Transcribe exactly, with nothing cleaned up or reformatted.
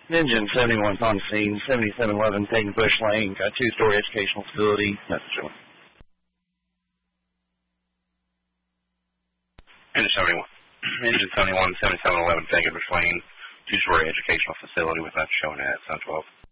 Engine seventy-one on scene, seventy-seven eleven taking Bush Lane, got a two-story educational facility. That's the one. Engine seventy-one. Engine seventy-one, seventy-seven eleven taking Bush Lane, two-story educational facility with that showing at Sun twelve.